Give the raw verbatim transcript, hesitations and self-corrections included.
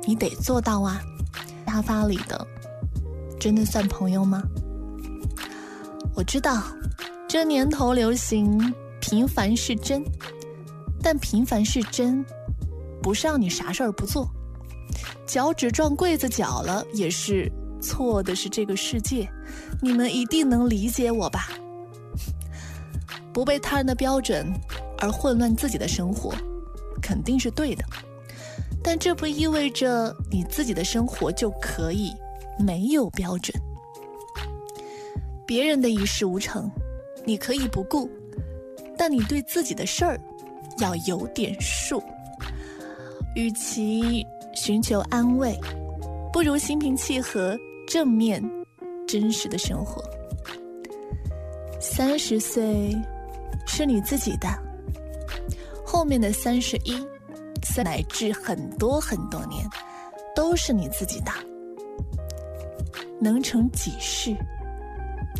你得做到啊。沙发里的真的算朋友吗？我知道这年头流行平凡是真，但平凡是真不是让你啥事儿不做，脚趾撞柜子脚了也是错的，是这个世界。你们一定能理解我吧？不被他人的标准而混乱自己的生活肯定是对的，但这不意味着你自己的生活就可以没有标准。别人的一事无成你可以不顾，但你对自己的事儿要有点数。与其寻求安慰，不如心平气和正面真实的生活。三十岁是你自己的，后面的三十一乃至很多很多年都是你自己的。能成几世